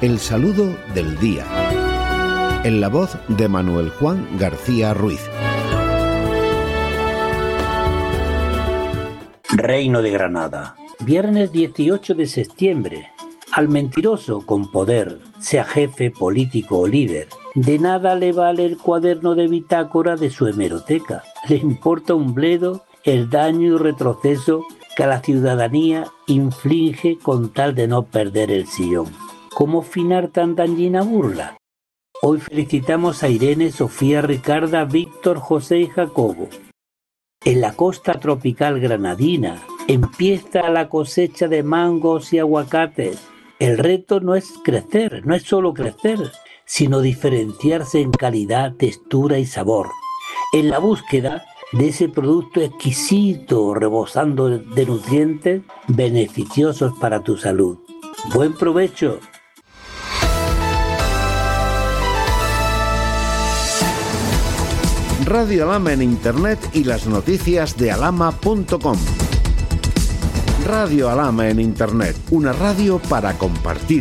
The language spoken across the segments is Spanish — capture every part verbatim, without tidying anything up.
El saludo del día. En la voz de Manuel Juan García Ruiz. Reino de Granada. Viernes dieciocho de septiembre. Al mentiroso con poder, sea jefe, político o líder, de nada le vale el cuaderno de bitácora de su hemeroteca. Le importa un bledo el daño y retroceso que a la ciudadanía inflige con tal de no perder el sillón. ¿Cómo finar tan dañina burla? Hoy felicitamos a Irene, Sofía, Ricarda, Víctor, José y Jacobo. En la costa tropical granadina empieza la cosecha de mangos y aguacates. El reto no es crecer, no es solo crecer, sino diferenciarse en calidad, textura y sabor. En la búsqueda de ese producto exquisito, rebosando de nutrientes beneficiosos para tu salud. ¡Buen provecho! Radio Alhama en Internet y las noticias de alhama punto com. Radio Alhama en Internet, una radio para compartir.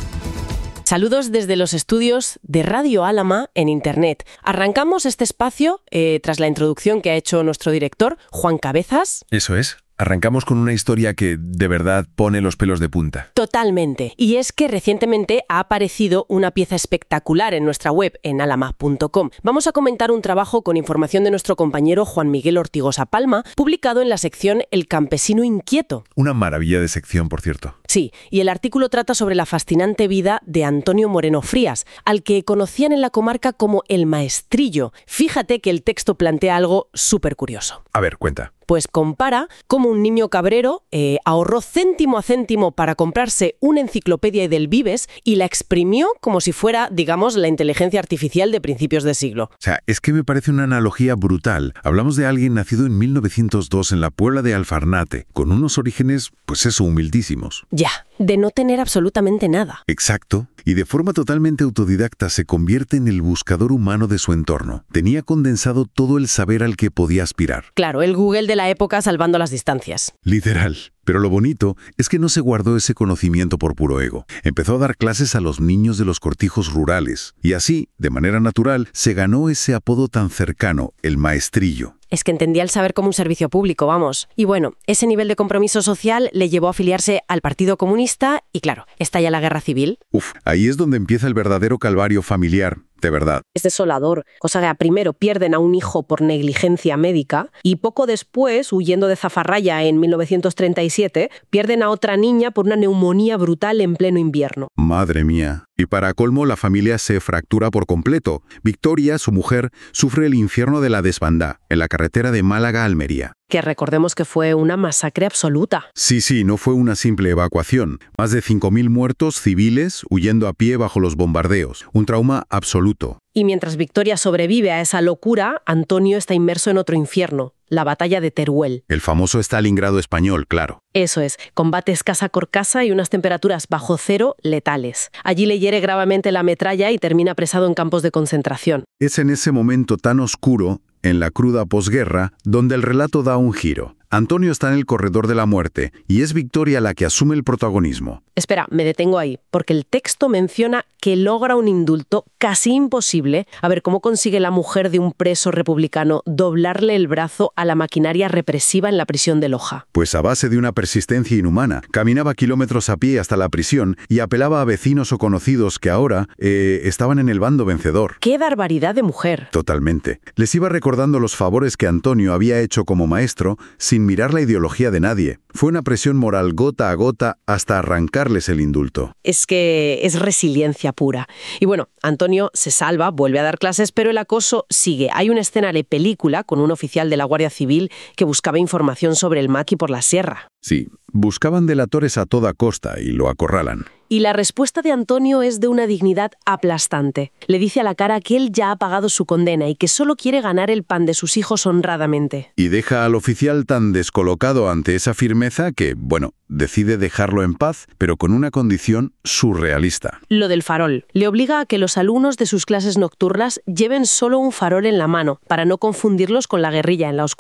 Saludos desde los estudios de Radio Alhama en Internet. Arrancamos este espacio eh, tras la introducción que ha hecho nuestro director, Juan Cabezas. Eso es. Arrancamos con una historia que de verdad pone los pelos de punta. Totalmente. Y es que recientemente ha aparecido una pieza espectacular en nuestra web, en alhama punto com. Vamos a comentar un trabajo con información de nuestro compañero Juan Miguel Ortigosa Palma, publicado en la sección El campesino inquieto. Una maravilla de sección, por cierto. Sí, y el artículo trata sobre la fascinante vida de Antonio Moreno Frías, al que conocían en la comarca como el Maestrillo. Fíjate que el texto plantea algo súper curioso. A ver, cuenta. Pues compara cómo un niño cabrero eh, ahorró céntimo a céntimo para comprarse una enciclopedia del Vives y la exprimió como si fuera, digamos, la inteligencia artificial de principios de siglo. O sea, es que me parece una analogía brutal. Hablamos de alguien nacido en mil novecientos dos en la Puebla de Alfarnate, con unos orígenes, pues eso, humildísimos. Ya, de no tener absolutamente nada. Exacto. Y de forma totalmente autodidacta se convierte en el buscador humano de su entorno. Tenía condensado todo el saber al que podía aspirar. Claro, el Google de la época salvando las distancias. Literal. Pero lo bonito es que no se guardó ese conocimiento por puro ego. Empezó a dar clases a los niños de los cortijos rurales. Y así, de manera natural, se ganó ese apodo tan cercano, el Maestrillo. Es que entendía el saber como un servicio público, vamos. Y bueno, ese nivel de compromiso social le llevó a afiliarse al Partido Comunista y claro, estalla la Guerra Civil. Uf, ahí es donde empieza el verdadero calvario familiar. De verdad. Es desolador. Cosa que primero pierden a un hijo por negligencia médica y poco después, huyendo de Zafarraya en mil novecientos treinta y siete, pierden a otra niña por una neumonía brutal en pleno invierno. Madre mía. Y para colmo, la familia se fractura por completo. Victoria, su mujer, sufre el infierno de la desbandá, en la carretera de Málaga a Almería. Que recordemos que fue una masacre absoluta. Sí, sí, no fue una simple evacuación. Más de cinco mil muertos civiles huyendo a pie bajo los bombardeos. Un trauma absoluto. Y mientras Victoria sobrevive a esa locura, Antonio está inmerso en otro infierno, la batalla de Teruel. El famoso Stalingrado español, claro. Eso es, combates casa por casa y unas temperaturas bajo cero letales. Allí le hiere gravemente la metralla y termina apresado en campos de concentración. Es en ese momento tan oscuro, en la cruda posguerra, donde el relato da un giro. Antonio está en el corredor de la muerte y es Victoria la que asume el protagonismo. Espera, me detengo ahí, porque el texto menciona que logra un indulto casi imposible. A ver, ¿cómo consigue la mujer de un preso republicano doblarle el brazo a la maquinaria represiva en la prisión de Loja? Pues a base de una persistencia inhumana. Caminaba kilómetros a pie hasta la prisión y apelaba a vecinos o conocidos que ahora eh, estaban en el bando vencedor. ¡Qué barbaridad de mujer! Totalmente. Les iba recordando los favores que Antonio había hecho como maestro sin mirar la ideología de nadie. Fue una presión moral gota a gota hasta arrancarles el indulto. Es que es resiliencia pura. Y bueno, Antonio se salva, vuelve a dar clases, pero el acoso sigue. Hay una escena de película con un oficial de la Guardia Civil que buscaba información sobre el maqui por la sierra. Sí, buscaban delatores a toda costa y lo acorralan. Y la respuesta de Antonio es de una dignidad aplastante. Le dice a la cara que él ya ha pagado su condena y que solo quiere ganar el pan de sus hijos honradamente. Y deja al oficial tan descolocado ante esa firmeza que, bueno, decide dejarlo en paz, pero con una condición surrealista. Lo del farol. Le obliga a que los alumnos de sus clases nocturnas lleven solo un farol en la mano, para no confundirlos con la guerrilla en la oscuridad.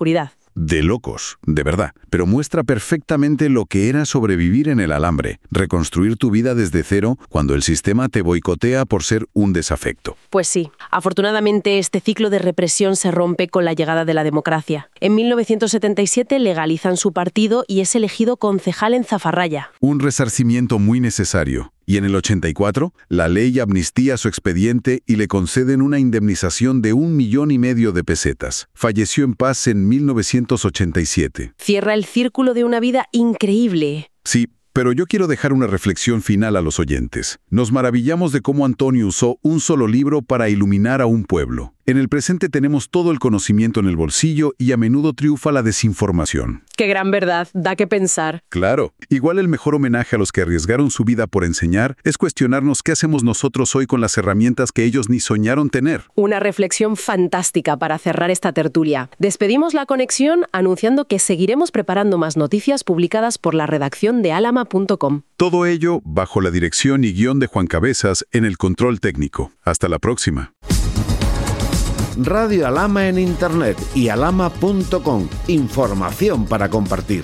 de locos, de verdad, pero muestra perfectamente lo que era sobrevivir en el alambre, reconstruir tu vida desde cero cuando el sistema te boicotea por ser un desafecto. Pues sí, afortunadamente este ciclo de represión se rompe con la llegada de la democracia. En mil novecientos setenta y siete legalizan su partido y es elegido concejal en Zafarraya. Un resarcimiento muy necesario. Y en el ochenta y cuatro, la ley amnistía su expediente y le conceden una indemnización de un millón y medio de pesetas. Falleció en paz en mil novecientos ochenta y siete. Cierra el círculo de una vida increíble. Sí, pero yo quiero dejar una reflexión final a los oyentes. Nos maravillamos de cómo Antonio usó un solo libro para iluminar a un pueblo. En el presente tenemos todo el conocimiento en el bolsillo y a menudo triunfa la desinformación. ¡Qué gran verdad! Da que pensar. Claro. Igual el mejor homenaje a los que arriesgaron su vida por enseñar es cuestionarnos qué hacemos nosotros hoy con las herramientas que ellos ni soñaron tener. Una reflexión fantástica para cerrar esta tertulia. Despedimos la conexión anunciando que seguiremos preparando más noticias publicadas por la redacción de alama punto com. Todo ello bajo la dirección y guión de Juan Cabezas en el control técnico. Hasta la próxima. Radio Alama en Internet y alama punto com. Información para compartir.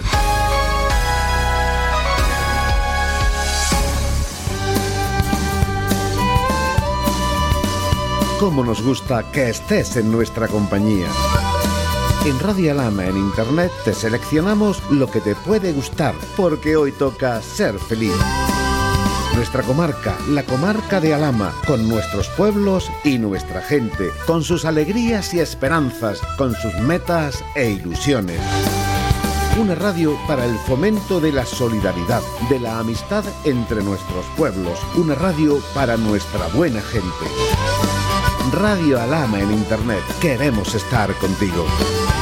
Cómo nos gusta que estés en nuestra compañía. En Radio Alama en Internet te seleccionamos lo que te puede gustar, porque hoy toca ser feliz. Nuestra comarca, la comarca de Alhama, con nuestros pueblos y nuestra gente, con sus alegrías y esperanzas, con sus metas e ilusiones. Una radio para el fomento de la solidaridad, de la amistad entre nuestros pueblos. Una radio para nuestra buena gente. Radio Alhama en Internet. Queremos estar contigo.